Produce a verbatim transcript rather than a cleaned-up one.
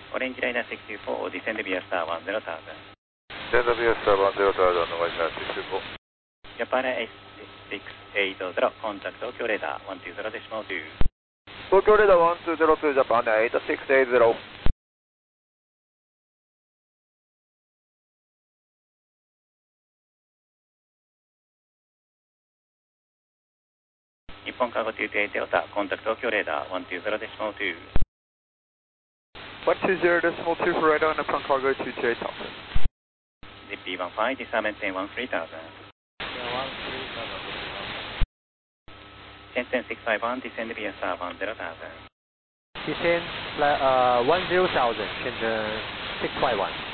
Orange Radar six two four, descend via star one zero thousand. Descend via star one zero thousand, お願いします、six two four。 Japan S six eight zero, contact Tokyo Radar one two zero decimal two。 東京レーダーワンツーゼロツー、ジャパンエイトシックスエイトゼロ。 日本カーゴ two two eight Delta, contact Tokyo Radar one two zero decimal two。 one two zero decimal two for radar, Nippon Cargo two two eight Delta。 Zippy one five, disturb maintain one three thousand。Shenzhen six five one, descend via star one zero thousand。 Descend uh, one zero thousand, Shenzhen six five one。